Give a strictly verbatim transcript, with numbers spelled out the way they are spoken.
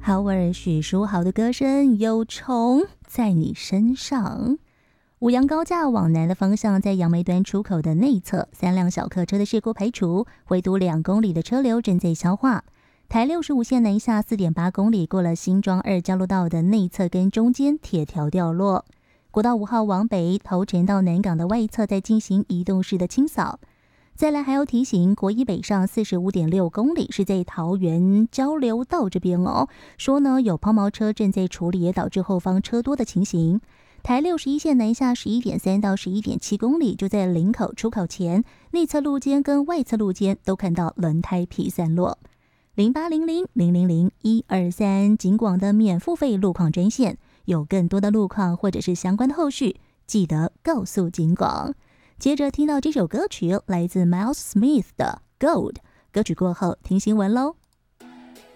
好味许书豪的歌声，有虫在你身上。五羊高架往南的方向，在杨梅端出口的内侧，三辆小客车的事故排除，回堵两公里的车流正在消化。台六十五线南下 四点八公里，过了新庄二交流道的内侧跟中间铁条掉落。国道五号往北，头城到南港的外侧在进行移动式的清扫。再来还要提醒，国一北上 四十五点六公里是在桃园交流道这边哦，说呢有抛锚车正在处理，也导致后方车多的情形。台六十一线南下 十一点三到十一点七公里，就在林口出口前，内侧路肩跟外侧路肩都看到轮胎皮散落。零八零零零零零一二三警广的免付费路况专线，有更多的路况或者是相关的后续，记得告诉警广。接着听到这首歌曲，来自 Miles Smith 的 Gold。 歌曲过后听新闻喽。